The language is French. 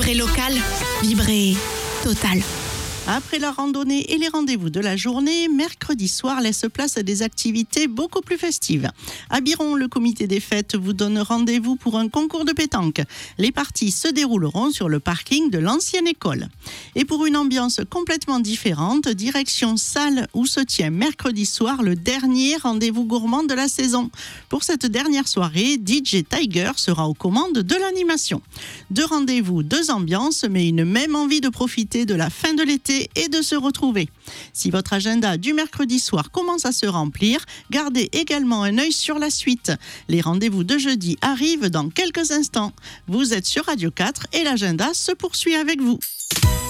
Vibrer local, vibrer total. Après la randonnée et les rendez-vous de la journée, mercredi soir laisse place à des activités beaucoup plus festives. À Biron, le comité des fêtes vous donne rendez-vous pour un concours de pétanque. Les parties se dérouleront sur le parking de l'ancienne école. Et pour une ambiance complètement différente, direction salle où se tient mercredi soir le dernier rendez-vous gourmand de la saison. Pour cette dernière soirée, DJ Tiger sera aux commandes de l'animation. 2 rendez-vous, 2 ambiances, mais une même envie de profiter de la fin de l'été et de se retrouver. Si votre agenda du mercredi soir commence à se remplir, gardez également un œil sur la suite. Les rendez-vous de jeudi arrivent dans quelques instants. Vous êtes sur Radio 4 et l'agenda se poursuit avec vous.